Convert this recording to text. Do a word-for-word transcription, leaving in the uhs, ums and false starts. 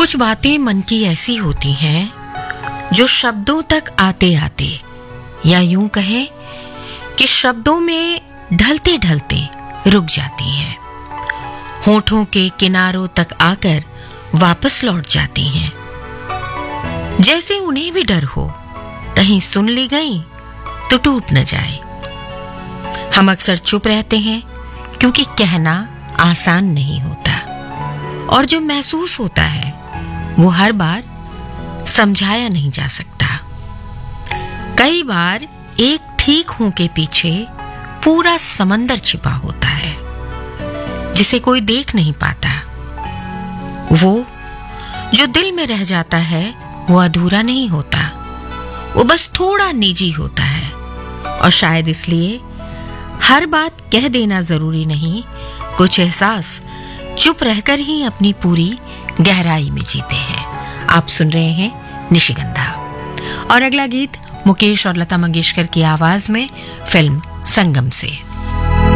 कुछ बातें मन की ऐसी होती हैं जो शब्दों तक आते आते, या यूं कहें कि शब्दों में ढलते ढलते रुक जाती हैं, होठों के किनारों तक आकर वापस लौट जाती हैं। जैसे उन्हें भी डर हो कहीं सुन ली गई तो टूट न जाए। हम अक्सर चुप रहते हैं क्योंकि कहना आसान नहीं होता, और जो महसूस होता है वो हर बार समझाया नहीं जा सकता। कई बार एक ठीक हूं के पीछे पूरा समंदर छिपा होता है जिसे कोई देख नहीं पाता। वो जो दिल में रह जाता है वो अधूरा नहीं होता, वो बस थोड़ा निजी होता है। और शायद इसलिए हर बात कह देना जरूरी नहीं, कुछ एहसास चुप रहकर ही अपनी पूरी गहराई में जीते हैं। आप सुन रहे हैं निशिगंधा, और अगला गीत मुकेश और लता मंगेशकर की आवाज में फिल्म संगम से।